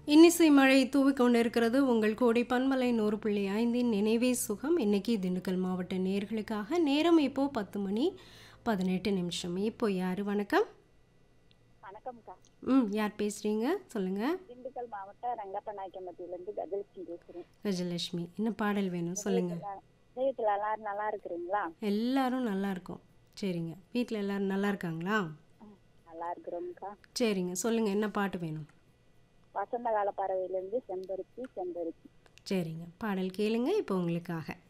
இன்னிசை மழை தூவிக்கொண்டிருக்கிறது உங்கள் கோடை பன்மலை 100.5 நினைவே சுகம். இன்னைக்கு திண்டுக்கல் மாவட்ட நேர்களுக்காக நேரம் இப்போ 10 மணி 18 நிமிஷம். இப்போ யாரு? வணக்கம். வணக்கம்க்கா. யார் பேசுறீங்க? சொல்லுங்க. திண்டுக்கல் மாவட்டம் ரங்கப்பநாயக்கம்பட்டியிலேருந்து கஜலட்சுமி பேசுகிறேன். கஜலட்சுமி, என்ன பாடல் வேணும் சொல்லுங்க. நிலையத்தில் எல்லாரும் நல்லா இருக்கிறீங்களா? எல்லாரும் நல்லா இருக்கோம். சரிங்க. வீட்டில் எல்லாரும் நல்லா இருக்காங்களா? நல்லா இருக்கிறோம்க்கா. சரிங்க, சொல்லுங்க என்ன பாட்டு வேணும்? வசந்த கால பறவையிலேருந்து செம்பருத்தி செம்பருத்தி. சரிங்க, பாடல் கேளுங்க இப்போ உங்களுக்காக.